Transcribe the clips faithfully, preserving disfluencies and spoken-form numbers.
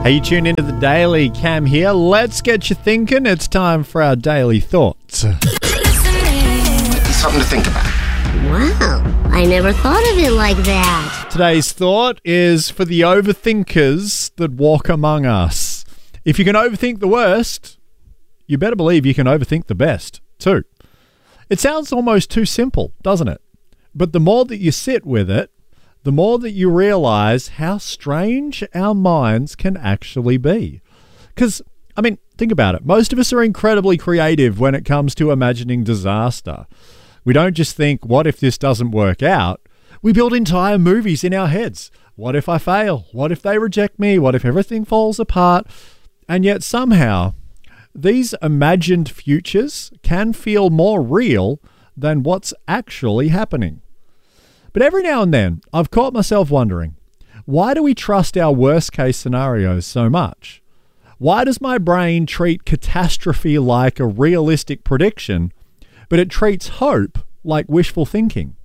Hey, you tuned into the Daily. Cam here. Let's get you thinking. It's time for our daily thoughts. Something to think about. Wow, I never thought of it like that. Today's thought is for the overthinkers that walk among us. If you can overthink the worst, you better believe you can overthink the best, too. It sounds almost too simple, doesn't it? But the more that you sit with it, the more that you realize how strange our minds can actually be. Because, I mean, think about it. Most of us are incredibly creative when it comes to imagining disaster. We don't just think, what if this doesn't work out? We build entire movies in our heads. What if I fail? What if they reject me? What if everything falls apart? And yet somehow, these imagined futures can feel more real than what's actually happening. But every now and then, I've caught myself wondering, why do we trust our worst-case scenarios so much? Why does my brain treat catastrophe like a realistic prediction, but it treats hope like wishful thinking?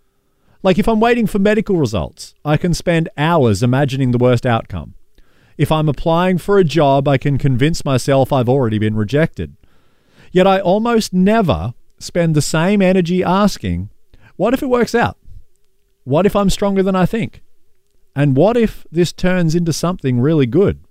Like if I'm waiting for medical results, I can spend hours imagining the worst outcome. If I'm applying for a job, I can convince myself I've already been rejected. Yet I almost never spend the same energy asking, what if it works out? What if I'm stronger than I think? And what if this turns into something really good?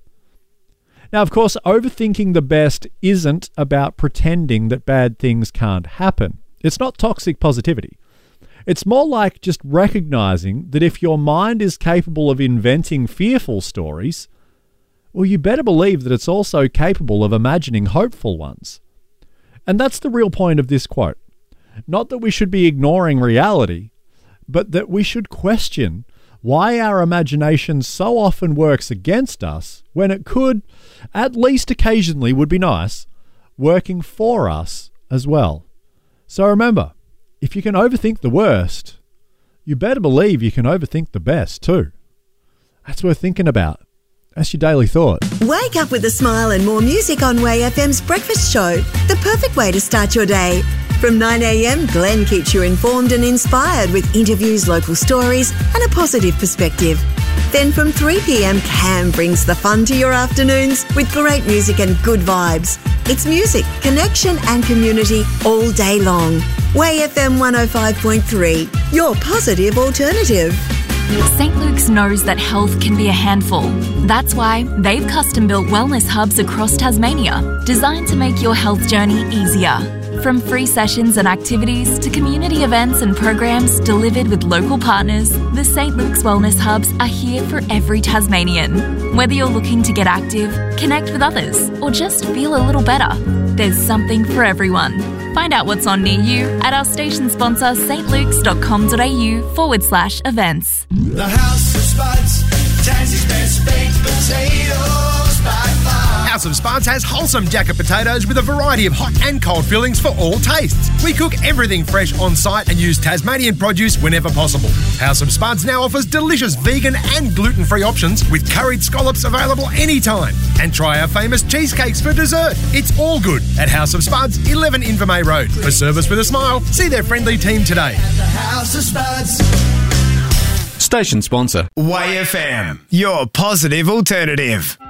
Now, of course, overthinking the best isn't about pretending that bad things can't happen. It's not toxic positivity. It's more like just recognizing that if your mind is capable of inventing fearful stories, well, you better believe that it's also capable of imagining hopeful ones. And that's the real point of this quote. Not that we should be ignoring reality, but that we should question why our imagination so often works against us when it could, at least occasionally would be nice, working for us as well. So remember, if you can overthink the worst, you better believe you can overthink the best too. That's worth thinking about. That's your daily thought. Wake up with a smile and more music on Way F M's Breakfast Show. The perfect way to start your day. From nine a.m, Glenn keeps you informed and inspired with interviews, local stories and a positive perspective. Then from three p.m, Cam brings the fun to your afternoons with great music and good vibes. It's music, connection and community all day long. Way F M one oh five point three, your positive alternative. Saint Luke's knows that health can be a handful. That's why they've custom-built wellness hubs across Tasmania, designed to make your health journey easier. From free sessions and activities to community events and programs delivered with local partners, the Saint Luke's Wellness Hubs are here for every Tasmanian. Whether you're looking to get active, connect with others, or just feel a little better, there's something for everyone. Find out what's on near you at our station sponsor stlukes.com.au forward slash events. The House of Spuds, Tassie's best baked potatoes by far. House of Spuds has wholesome jacket potatoes with a variety of hot and cold fillings for all tastes. We cook everything fresh on site and use Tasmanian produce whenever possible. House of Spuds now offers delicious vegan and gluten-free options with curried scallops available anytime. And try our famous cheesecakes for dessert. It's all good at House of Spuds, eleven Invermay Road. For service with a smile, see their friendly team today. The House of Spuds. Station sponsor Way F M, your positive alternative.